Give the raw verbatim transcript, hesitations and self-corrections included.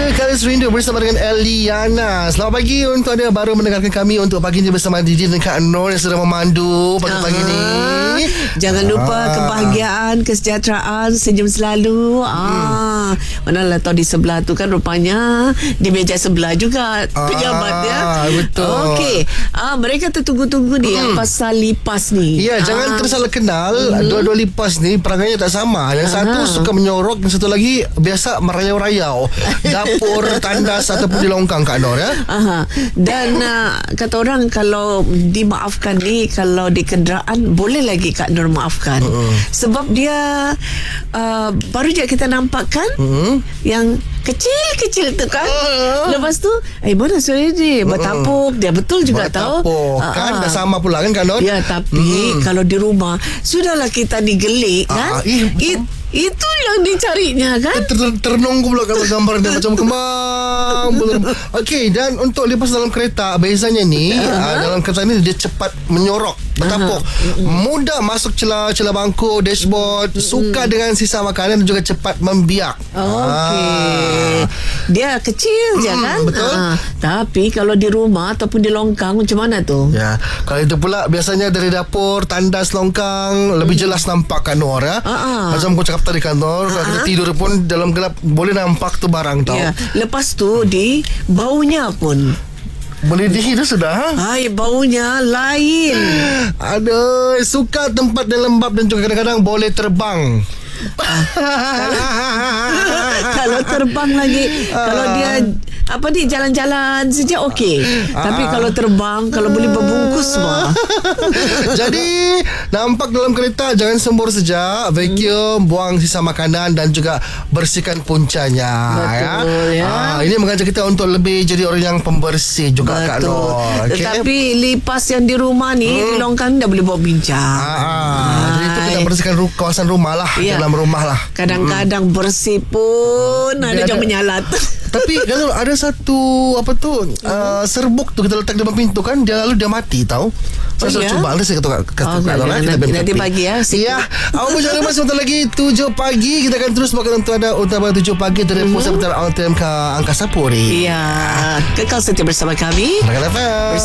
Kalis Rindu bersama dengan Eliana. Selamat pagi untuk anda baru mendengarkan kami untuk pagi ini bersama Didi dan Kak Nur yang sedang memandu pagi-pagi ni. Jangan lupa ah. kebahagiaan, kesejahteraan, senyum selalu. Ah, hmm. Manalah tahu di sebelah tu kan rupanya di meja sebelah juga ah, pejabat ya. Betul. Okey. Ah, mereka tertunggu-tunggu ni hmm. pasal lipas ni. Ya, ah. jangan tersalah kenal. Hmm. Dua-dua lipas ni perangannya tak sama. Yang ah. satu suka menyorok, yang satu lagi biasa merayau-rayau. Dapur, tandas ataupun di longkang Kak Nur ya. Aha. Dan uh, kata orang kalau dimaafkan ni, kalau di kenderaan boleh lagi Kak Nur maafkan. Uh-uh. Sebab dia uh, baru je kita nampak kan uh-uh. yang kecil-kecil tu kan. Uh-uh. Lepas tu eh mana suara ni bertapuk. Uh-uh. Dia betul juga tahu. Kan dah sama pula kan Kak Nur. Ya, tapi uh-uh. kalau di rumah sudahlah kita digelik kan. Uh-uh. It, itu yang dicarinya kan. Ter, ter, Ternunggu pula kalau gambar dia macam kembang. Okey, dan untuk lipas dalam kereta bezanya ni uh-huh. uh, dalam kereta ni dia cepat menyorok, bertapuk, uh-huh. mudah masuk celah-celah bangku, dashboard, uh-huh. suka dengan sisa makanan dan juga cepat membiak. Okey. Ah. Dia kecil je kan. Betul. Uh, tapi kalau di rumah ataupun di longkang macam mana tu? Ya, kalau itu pula biasanya dari dapur, tandas, longkang lebih jelas nampak Kak Nur ya. Uh-huh. Macam aku cakap tadi kantor, kalau kita tidur pun dalam gelap boleh nampak tu barang tau. Ya. Lepas tu di baunya pun mendidih tu sudah. Hai, baunya lain. Aduh, suka tempat yang lembab dan juga kadang-kadang boleh terbang. Kalau terbang lagi, kalau dia apa ni jalan-jalan saja okey. Tapi kalau terbang, kalau boleh berbungkus semua. Jadi nampak dalam kereta jangan sembur saja, vacuum, buang sisa makanan dan juga bersihkan puncanya. Betul, ya. Ah, ini mengajak kita untuk lebih jadi orang yang pembersih juga Kak Nur. Okay? Tetapi lipas yang di rumah ni hmm. di longkang dah boleh bawa bincang. Ah, ah. Jadi itu kita bersihkan ru- kawasan rumah lah, ya. Dalam rumah lah. Kadang-kadang hmm. bersih pun hmm. ada yang menyalat. Tapi kalau ada satu apa tu uh, serbuk tu kita letak di depan pintu kan, dia lalu dia mati tahu. Saya oh, suruh ya? Cuba nanti saya kata kata oh, kata nanti, nanti, nanti pagi ya. Ya. Apa pun jangan lupa sebentar lagi tujuh pagi kita akan terus makan untuk ada utama tujuh pagi dari mm-hmm. Pusat Betara T M K Angkasa Puri. Ya. Kekal setia bersama kami. Rakan F M.